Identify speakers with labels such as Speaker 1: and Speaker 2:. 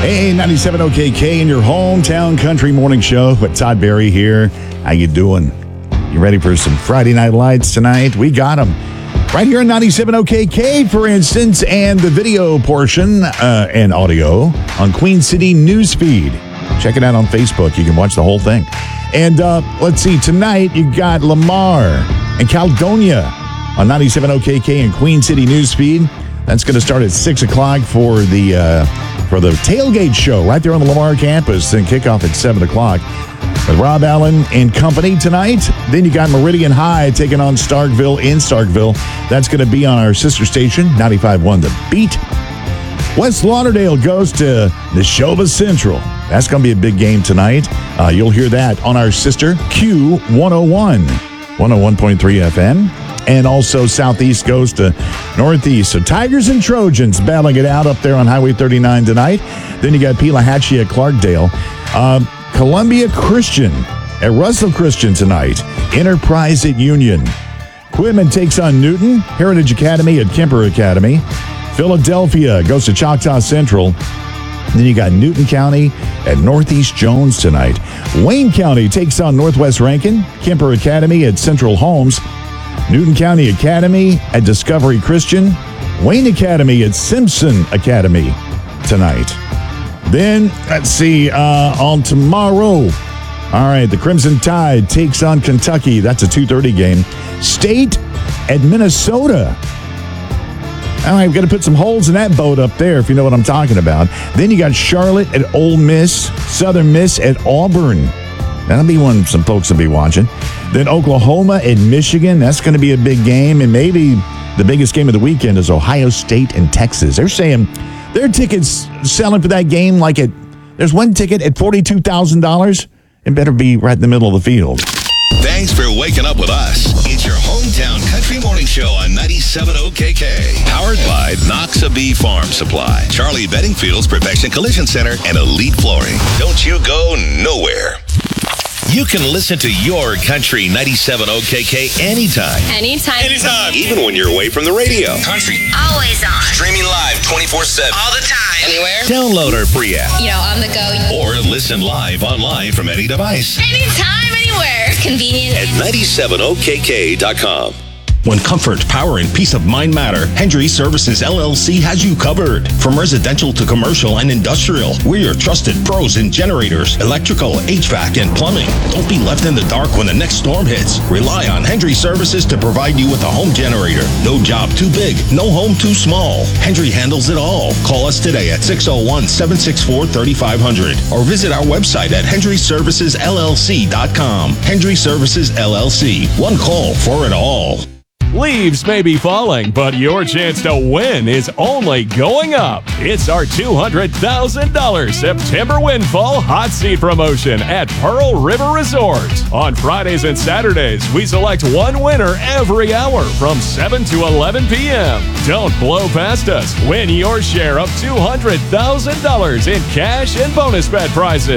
Speaker 1: Hey, 97 OKK in your hometown country morning show with Todd Berry here. How you doing? You ready for some Friday Night Lights tonight? We got them right here on 97 OKK, for instance, and the video portion and audio on Queen City Newsfeed. Check it out on Facebook. You can watch the whole thing. And let's see, tonight you got Lamar and Caledonia on 97 OKK and Queen City Newsfeed. That's going to start at 6 o'clock for the tailgate show right there on the Lamar campus, and kickoff at 7 o'clock with Rob Allen and company tonight. Then you got Meridian High taking on Starkville in Starkville. That's going to be on our sister station, 95.1 The Beat. West Lauderdale goes to Neshoba Central. That's going to be a big game tonight. You'll hear that on our sister Q101, 101.3 FM. And also Southeast goes to Northeast. So Tigers and Trojans battling it out up there on Highway 39 tonight. Then you got Pelahatchie at Clarkdale. Columbia Christian at Russell Christian tonight. Enterprise at Union. Quitman takes on Newton. Heritage Academy at Kemper Academy. Philadelphia goes to Choctaw Central. Then you got Newton County at Northeast Jones tonight. Wayne County takes on Northwest Rankin. Kemper Academy at Central Holmes. Newton County Academy at Discovery Christian. Wayne Academy at Simpson Academy tonight. Then, let's see, on tomorrow. All right, the Crimson Tide takes on Kentucky. That's a 2:30 game. State at Minnesota. All right, we've got to put some holes in that boat up there, if you know what I'm talking about. Then you got Charlotte at Ole Miss. Southern Miss at Auburn. That'll be one some folks will be watching. Then Oklahoma at Michigan. That's going to be a big game. And maybe the biggest game of the weekend is Ohio State and Texas. They're saying their tickets selling for that game there's one ticket at $42,000. It better be right in the middle of the field.
Speaker 2: Thanks for waking up with us. It's your hometown country morning show on 97 OKK. Powered by Noxabee Farm Supply, Charlie Bedingfield's Perfection Collision Center, and Elite Flooring. Don't you go nowhere. You can listen to your country 97 OKK anytime.
Speaker 3: Anytime.
Speaker 2: Even when you're away from the radio.
Speaker 3: Country. Always on.
Speaker 2: Streaming live 24/7.
Speaker 3: All the time. Anywhere.
Speaker 2: Download our free app.
Speaker 3: On the go.
Speaker 2: Or listen live online from any device.
Speaker 3: Anytime, anywhere. Convenient.
Speaker 2: At 97okk.com.
Speaker 4: When comfort, power, and peace of mind matter, Hendry Services LLC has you covered. From residential to commercial and industrial, we're your trusted pros in generators, electrical, HVAC, and plumbing. Don't be left in the dark when the next storm hits. Rely on Hendry Services to provide you with a home generator. No job too big, no home too small. Hendry handles it all. Call us today at 601-764-3500 or visit our website at HendryServicesLLC.com. Hendry Services LLC. One call for it all.
Speaker 5: Leaves may be falling, but your chance to win is only going up. It's our $200,000 September Windfall Hot Seat promotion at Pearl River Resort. On Fridays and Saturdays, we select one winner every hour from 7 to 11 p.m. Don't blow past us. Win your share of $200,000 in cash and bonus bet prizes.